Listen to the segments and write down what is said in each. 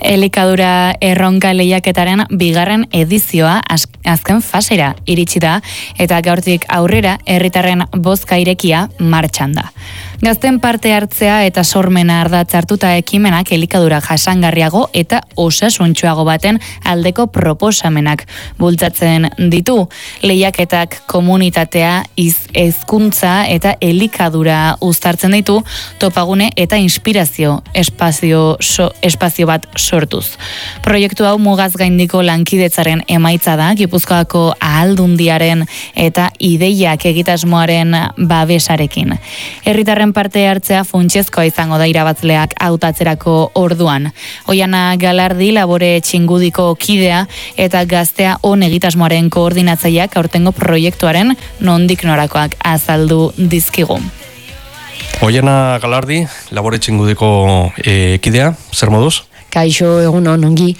Elikadura erronka lehiaketaren bigarren edizioa azken fasera iritsi da eta gaurtik aurrera herritarren bozka irekia martxan da. Gazten parte hartzea eta sormena ardatz hartuta ekimenak elikadura jasangarriago eta osasuntsuago baten aldeko proposamenak bultzatzen ditu. Lehiaketak komunitatea, hezkuntza eta elikadura uztartzen ditu topagune eta inspirazio espazio bat sortuz. Proiektu hau mugaz gaindiko lankidetzaren emaitza da, Gipuzkoako Ahaldundiaren eta ideiak egitasmoaren babesarekin. Herritarren parte hartzea funtsezkoa izango da irabazleak hautatzerako orduan. Oiana Galardi Labore Txingudiko kidea eta Gaztea On egitasmoaren koordinatzaileak aurtengo proiektuaren nondik norakoak azaldu dizkigu. Oiana Galardi Labore Txingudiko kidea, zer moduz? Kaixo, egunon, ongi.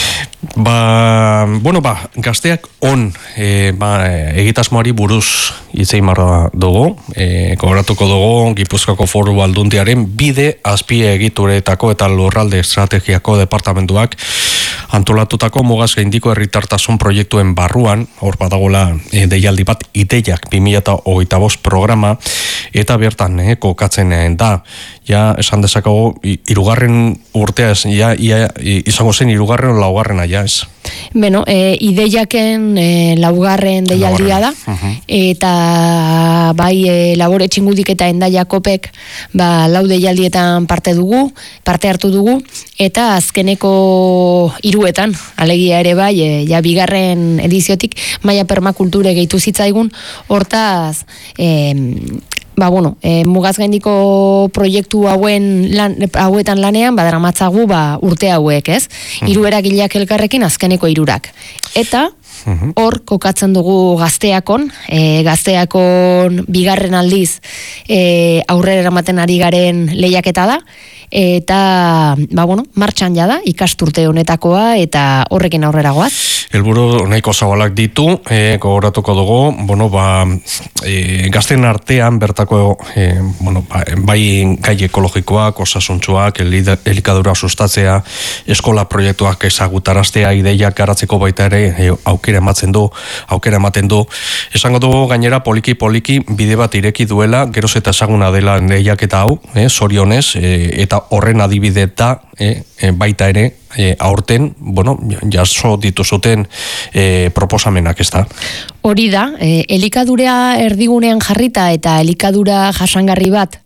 Gazteak on egitasmoari buruz hitzein marra dugu, kogoratuko dugu Gipuzkoako Foru Aldundiaren bide azpie egituretako eta lurralde estrategiako departamentuak antolatutako mugaz gaindiko herritartasun proiektuen barruan, hor badagola deialdi bat ideiak 2025 programa, eta bertan kokatzen da. Ja, esan dezakago, irugarren urtea izango zen irugarren laugarrena, ja ez? Beno, ideiaken laugarren deialdia da, eta bai Labore Txingudik eta Hendaia Kopek lau deialdietan parte hartu dugu, eta azkeneko hiruetan, alegia ere bai, bigarren ediziotik, Maia Permakulture gehitu zitzaigun, hortaz, mugaz gaindiko proiektu hauetan lanean badaramatzagu urte hauek, ez? Hiru eragileak elkarrekin azkeneko hirurak. Eta hor kokatzen dugu Gazteakon bigarren aldiz aurrera eramaten ari garen lehiaketa da, eta martxan jada ikasturte honetakoa eta horrekin aurrera goaz. Helburu nahiko zabalak ditu, gogoratuko dugu, gazten artean bertako bai gai ekologikoak, osasuntsuak, elikadura sustatzea, eskola proiektuak ezagutaraztea, ideiak garatzeko baita ere aukera ematen du. Esango dugu gainera poliki bide bat ireki duela, geroz eta ezaguna dela lehiaketa hau, zorionez, eta horren adibide da baita ere aurten, jaso dituzuten proposamenak, ez da? Hori da, elikadura erdigunean jarrita eta elikadura jasangarri bat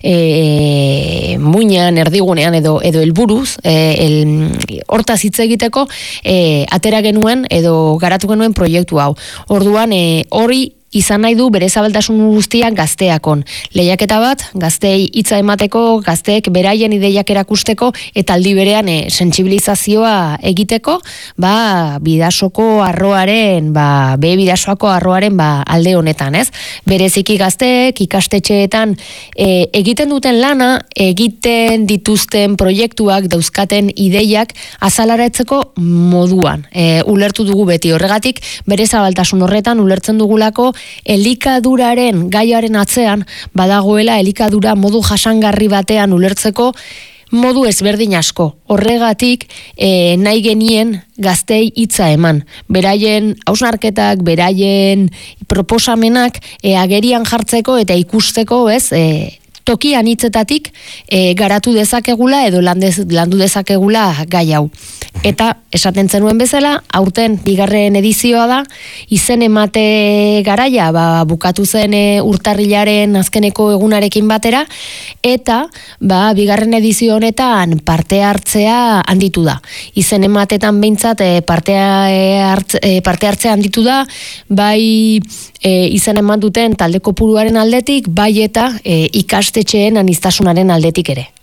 muinean, erdigunean edo helburuz, hortaz hitz egiteko atera genuen edo garatu genuen proiektu hau. Orduan, hori izan nahi du bere zabaltasun guztiak Gazteakon. Lehiaketa bat, gazteei hitza emateko, gazteek beraien ideiak erakusteko, eta aldi berean sentsibilizazioa egiteko, Bidasoko arroaren, Bidasoako arroaren alde honetan, ez? Bereziki gazteek ikastetxeetan egiten duten lana, egiten dituzten proiektuak, dauzkaten ideiak azalaratzeko moduan. Ulertu dugu beti horregatik, bere zabaltasun horretan ulertzen dugulako elikaduraren gaiaren atzean badagoela elikadura modu jasangarri batean ulertzeko modu ezberdin asko. Horregatik nahi genien gazteei hitza eman. Beraien hausnarketak, beraien proposamenak agerian jartzeko eta ikusteko, ez, tokian hitzetatik garatu dezakegula edo landu dezakegula gai hau. Eta esaten zenuen bezala, aurten bigarren edizioa da, izen emate garaia, bukatu zen urtarrilaren azkeneko egunarekin batera, eta bigarren edizio honetan parte hartzea handitu da. Izen ematetan behintzat parte hartzea handitu da, bai izen eman duten talde kopuruaren aldetik, bai eta ikastetxeen aniztasunaren aldetik ere.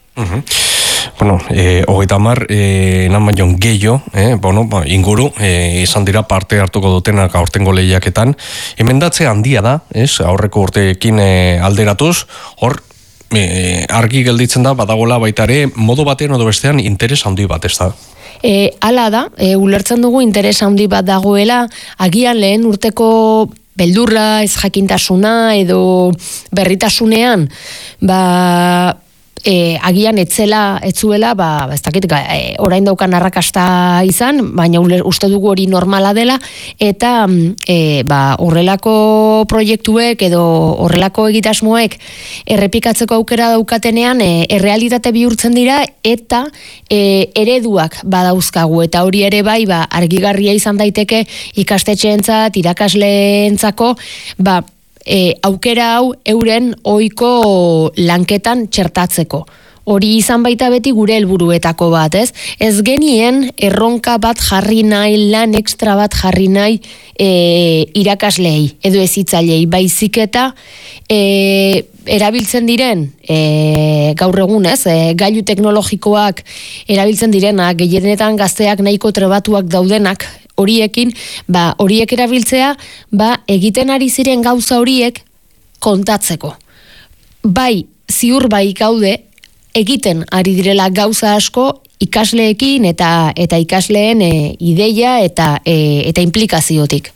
Hogeita hamar, lan baino gehiago, inguru, izan dira parte hartuko dutenak aurtengo lehiaketan. Emendatze handia da, aurreko urteekin alderatuz, hor, argi gelditzen da, badagola baita ere, modu batean edo bestean interes handi bat, ez da? Hala da, ulertzen dugu interes handi bat dagoela, agian lehen urteko beldurra, ez jakintasuna edo berritasunean, agian etzuela, ez dakit, orain daukan arrakasta izan, baina uste dugu hori normala dela, eta horrelako proiektuek edo horrelako egitasmoek errepikatzeko aukera daukatenean errealitate bihurtzen dira, eta ereduak badauzkagu, eta hori ere bai, argigarria izan daiteke ikastetxeentzat, irakasleentzako, aukera hau euren ohiko lanketan txertatzeko. Hori izan baita beti gure helburuetako bat, ez? Ez genien erronka bat jarri nahi, lan extra bat jarri nahi irakasleei, edo hezitzailei, baizik eta erabiltzen diren, gaur egun, ez? Gailu teknologikoak erabiltzen direnak, gehienetan gazteak nahiko trebatuak daudenak, horiek erabiltzea, egiten ari ziren gauza horiek kontatzeko. Bai, ziur gaude, egiten ari direla gauza asko ikasleekin eta ikasleen ideia eta implikaziotik.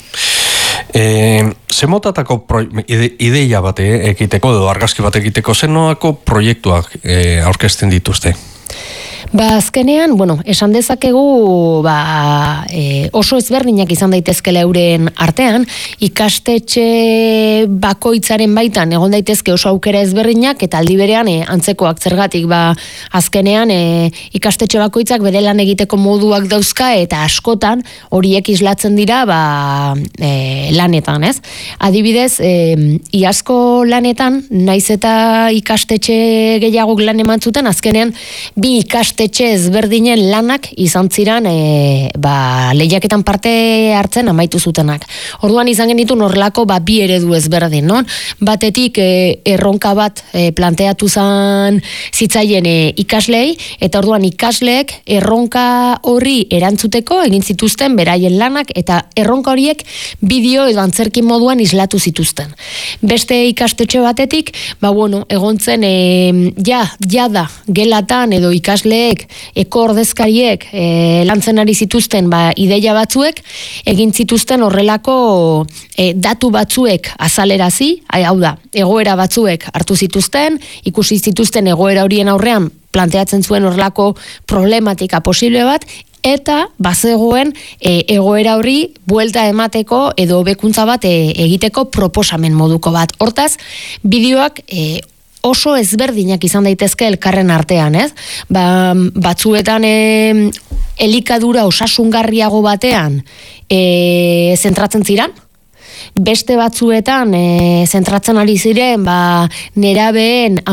Zemotatako ideia bat egiteko, edo argazki bat egiteko, zenolako proiektuak aurkezten dituzte? Azkenean, esan dezakegu oso ezberdinak izan daitezkela euren artean, ikastetxe bakoitzaren baitan egon daitezke oso aukera ezberdinak, eta aldi berean antzekoak zergatik, azkenean ikastetxe bakoitzak bere lan egiteko moduak dauzka, eta askotan horiek islatzen dira lanetan, ez? Adibidez, iazko lanetan, naiz eta ikastetxe gehiagok lan eman zuten, azkenean bi ikastetxe ezberdinen lanak izan ziren lehiaketan parte hartzen amaitu zutenak. Orduan izan genitun horrelako bi eredu ezberdin, non? Batetik erronka bat planteatu zitzaien ikaslei, eta orduan ikasleek erronka horri erantzuteko egin zituzten beraien lanak, eta erronka horiek bideo edo antzerkin moduan islatu zituzten. Beste ikastetxe batetik, egon zen jada gelatan edo ikasleek eko ordezkariek lantzen ari zituzten ideia batzuek, egin zituzten horrelako datu batzuek azalerazi, hau da, egoera batzuek hartu zituzten, ikusi zituzten egoera horien aurrean planteatzen zuen horrelako problematika posible bat, eta bazegoen egoera horri buelta emateko edo hobekuntza bat egiteko proposamen moduko bat. Hortaz, bideoak oso ezberdinak izan daitezke elkarren artean, ez? Batzuetan elikadura osasungarriago batean zentratzen ziren, beste batzuetan zentratzen ari ziren nerabeen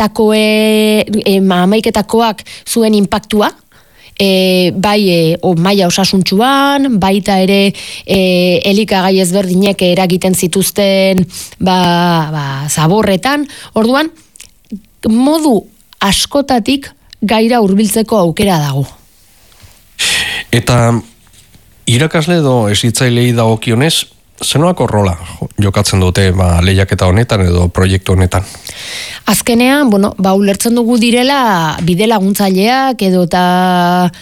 amaiketakoak zuen inpaktua, maila osasuntsuan, baita ere elikagai ezberdinek eragiten zituzten zaborretan. Orduan, modu askotatik gaira hurbiltzeko aukera dago. Eta irakasle edo hezitzailei dagokionez, zenolako rola jokatzen dute lehiaketa honetan edo proiektu honetan? Azkenean, ulertzen dugu direla bide laguntzaileak edo eta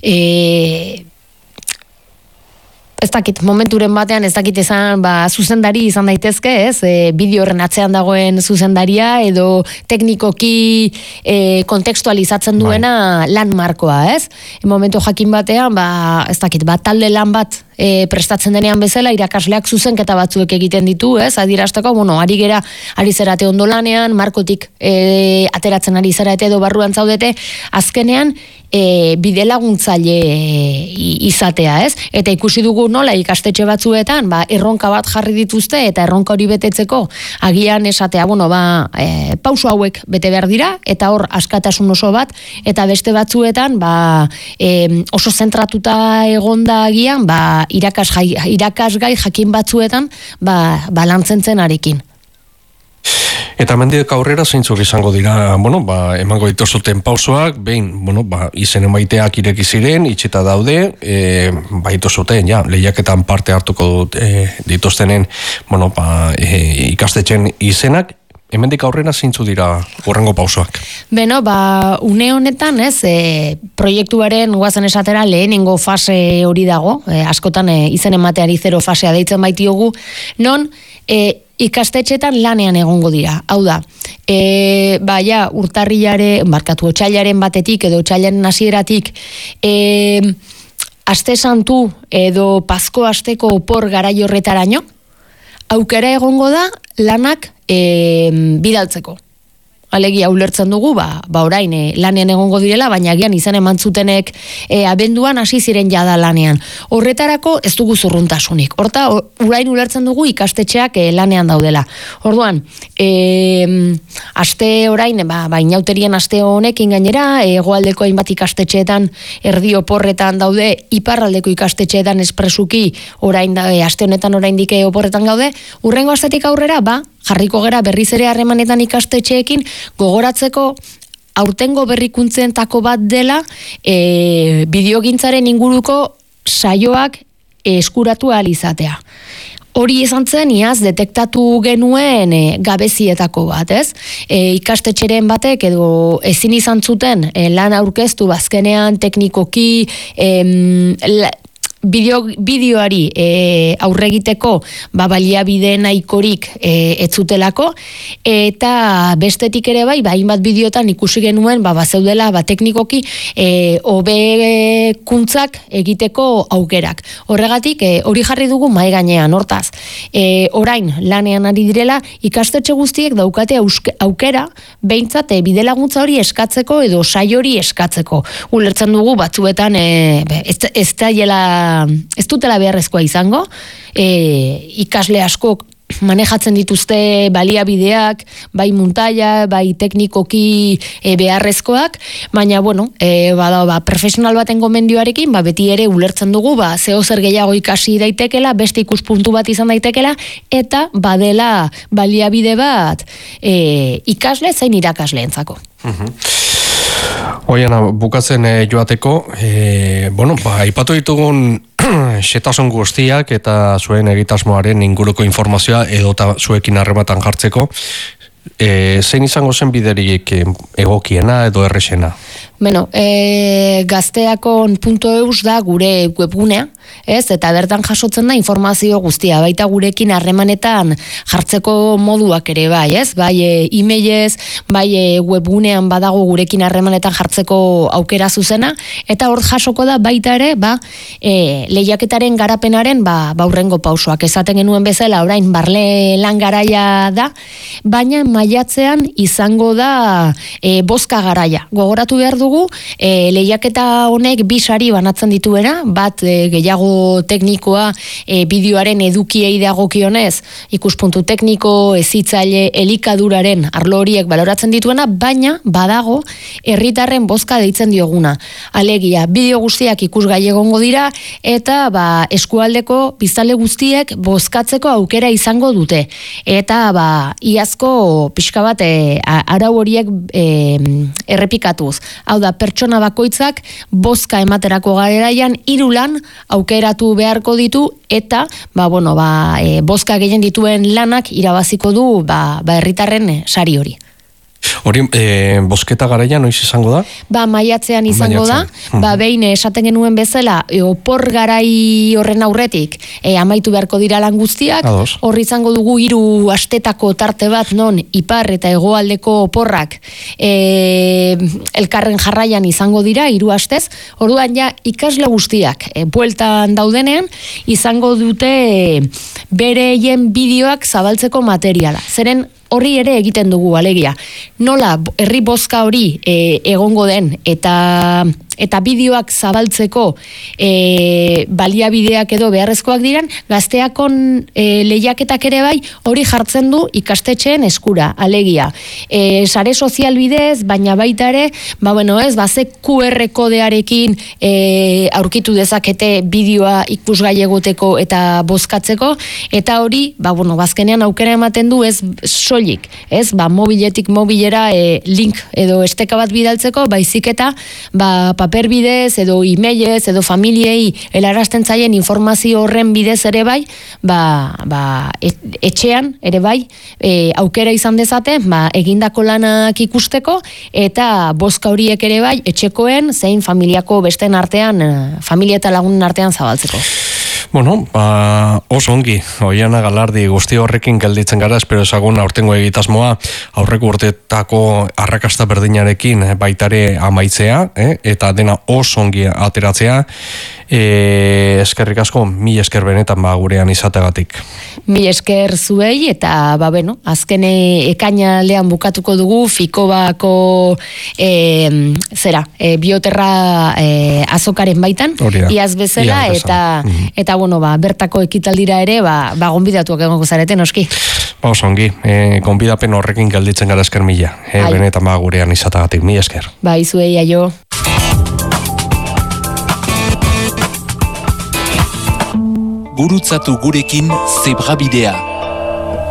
ez dakit, momenturen batean ez dakit esan, zuzendari izan daitezke, ez? Bideo horren atzean dagoen zuzendaria edo teknikoki kontekstualizatzen duena lan markoa, ez? Momentu jakin batean, ez dakit, talde lan bat prestatzen denean bezala, irakasleak zuzenketa batzuek egiten ditu, ez? Adierazteko, ari zerate ondo lanean, markotik ateratzen ari zerate edo barruan zaudete, azkenean bide laguntzaile izatea, ez? Eta ikusi dugu nola ikastetxe batzuetan, erronka bat jarri dituzte, eta erronka hori betetzeko agian esatea, pauso hauek bete behar dira, eta hor askatasun oso bat, eta beste batzuetan, oso zentratuta egonda agian, irakasgai jakin batzuetan, lantzen arekin. Eta mendik aurrera zeintzuk izango dira, emango dituzuten pausoak, behin, izen emaiteak ireki ziren, itxita daude, dituzuten, lehiaketan parte hartuko dituztenen, ikastetxen izenak, hemendik aurrera zeintzu dira hurrengo pausoak? Une honetan, proiektuaren guazen esatera lehenengo fase hori dago, askotan izen emateari 0 fasea deitzen baitiogu, non ikastetxetan lanean egongo dira. Hau da, otsailaren batetik edo otsailaren hasieratik aste santu edo Pasko asteko opor garai horretaraino, aukera egongo da lanak bidaltzeko. Alegia ulertzen dugu, orain lanean egongo direla, baina agian izan eman zutenek abenduan hasi ziren jada lanean. Horretarako ez dugu zurruntasunik. Horta, orain ulertzen dugu ikastetxeak lanean daudela. Orduan, aste orain, inauterien aste honekin gainera, hegoaldeko hainbat ikastetxeetan erdi oporretan daude, iparraldeko ikastetxeetan espresuki orain aste honetan oraindik oporretan gaude, hurrengo astetik aurrera, jarriko gera berriz ere harremanetan ikastetxeekin gogoratzeko aurtengo berrikuntzeentako bat dela bideogintzaren inguruko saioak eskuratu ahal izatea. Hori izan zen, iaz detektatu genuen gabezietako bat, ez? Ikastetxeren batek edo ezin izan zuten lan aurkeztu bazkenean teknikoki bideoari aurregiteko baliabide nahikorik ez zutelako, eta bestetik ere hainbat bideotan ikusi genuen bazeudela teknikoki hobekuntzak egiteko aukerak. Horregatik hori jarri dugu mahai gainean. Hortaz, orain lanean ari direla ikastetxe guztiek daukate aukera behintzat bidelaguntza hori eskatzeko edo saio hori eskatzeko. Ulertzen dugu batzuetan ez dutela beharrezkoa izango, ikasle askok manejatzen dituzte baliabideak, bai muntaia, bai teknikoki beharrezkoak, baina profesional baten gomendioarekin beti ere ulertzen dugu zeo zer gehiago ikasi daitekela, beste ikuspuntu bat izan daitekela, eta badela baliabide bat ikasle zein irakasleentzako. Oiana, bukatzen joateko, aipatu ditugun xetasun guztiak eta zuen egitasmoaren inguruko informazioa edota zuekin harrematan jartzeko, zein izango zen biderik egokiena edo errexena? Gazteakon.eus da gure webgunea, eta bertan jasotzen da informazio guztia, baita gurekin harremanetan jartzeko moduak ere bai e-mailez, bai webgunean badago gurekin harremanetan jartzeko aukera zuzena, eta hor jasoko da baita ere lehiaketaren garapenaren hurrengo pausoak. Esaten genuen bezala orain barle lan garaia da, baina maiatzean izango da bozka garaia. Gogoratu behar dugu, lehiaketa honek 2 sari banatzen dituena, bat gehiago teknikoa bideoaren edukiei dagokionez, ikuspuntu tekniko, hezitzaile, elikaduraren arlo horiek baloratzen dituena, baina badago herritarren bozka deitzen dioguna. Alegia, bideo guztiak ikusgai egongo dira, eta eskualdeko biztanle guztiek bozkatzeko aukera izango dute. Eta iazko pixka bat arau horiek errepikatuz. Hau da, pertsona bakoitzak bozka ematerako garaian 3 lan aukeratu beharko ditu, eta bozka gehien dituen lanak irabaziko du herritarren sari hori. Hori, bozketa garaia noiz izango da? Maiatzean izango da, behin esaten genuen bezala, opor garai horren aurretik, amaitu beharko dira lan guztiak, horri izango dugu 3 astetako tarte bat, non ipar eta hegoaldeko oporrak elkarren jarraian izango dira, 3 astez, orduan ikasle guztiak, bueltan daudenean, izango dute bereien bideoak zabaltzeko materiala. Zeren, horri ere egiten dugu, alegia. Nola herri bozka hori egongo den eta bideoak zabaltzeko baliabideak edo beharrezkoak diren, Gazteakon lehiaketak ere bai hori jartzen du ikastetxeen eskura, alegia. Sare sozial bidez, baina baita ere, ze QR kodearekin aurkitu dezakete bideoa ikusgai egoteko eta bozkatzeko, eta hori, bazkenean aukera ematen du ez soilik, mobiletik mobilera link edo esteka bat bidaltzeko, baizik eta paper bidez edo e-mailez edo familiei helarazten zaien informazio horren bidez ere bai, etxean ere bai aukera izan dezate, egindako lanak ikusteko, eta bozka horiek ere bai etxekoen zein familiako besten artean, familia eta lagunen artean zabaltzeko. Bueno, oso ongi, Oiana Galardi guzti horrekin gelditzen gara, espero ezagun aurtengo egitasmoa aurreko urtetako arrakasta berdinarekin baitare amaitzea, eta dena oso ongi ateratzea. Eskerrik asko, mil esker benetan gurean izategatik. Mil esker zuei, eta azken ekainalean bukatuko dugu Fikobako bioterra azokaren baitan, iaz bezala, eta bertako ekitaldira ere, gonbidatuak egongo zareten, oski. Oso ongi, gonbidapen horrekin gelditzen gara esker mila, benetan gurean izategatik, mil esker. Zuei, aio. Gurutzatu gurekin Zebrabidea.